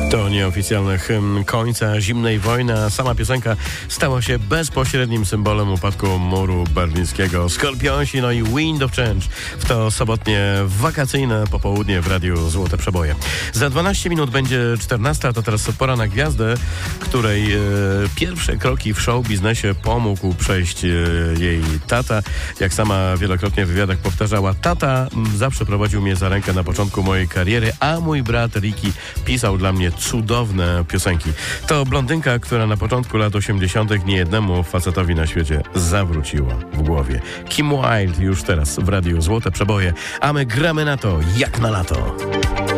To nieoficjalny hymn końca zimnej wojny, a sama piosenka stała się bezpośrednim symbolem upadku muru berlińskiego. Skorpionsi, no i Wind of Change w to sobotnie wakacyjne popołudnie w Radiu Złote Przeboje. Za 12 minut będzie 14, a to teraz pora na gwiazdę, której pierwsze kroki w show biznesie pomógł przejść jej tata. Jak sama wielokrotnie w wywiadach powtarzała, tata zawsze prowadził mnie za rękę na początku mojej kariery, a mój brat Ricky pisał dla mnie cudowne piosenki. To blondynka, która na początku lat 80. niejednemu facetowi na świecie zawróciła w głowie. Kim Wilde już teraz w Radiu Złote Przeboje, a my gramy na to jak na lato.